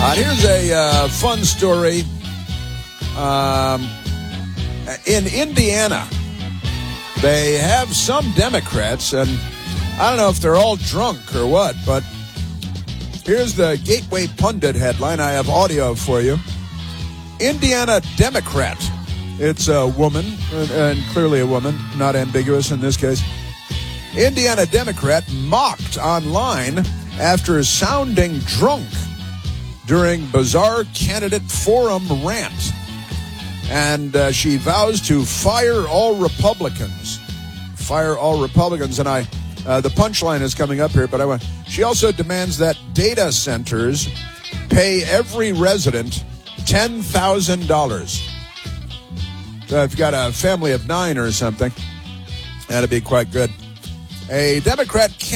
Here's a fun story. In Indiana, they have some Democrats, and I don't know if they're all drunk or what, but here's the Gateway Pundit headline. I have audio for you. Indiana Democrat. It's a woman, and clearly a woman, not ambiguous in this case. Indiana Democrat mocked online after sounding drunk during bizarre candidate forum rant. And she vows to fire all Republicans. Fire all Republicans. And the punchline is coming up here, but she also demands that data centers pay every resident $10,000. So if you've got a family of 9 or something, that'd be quite good. A Democrat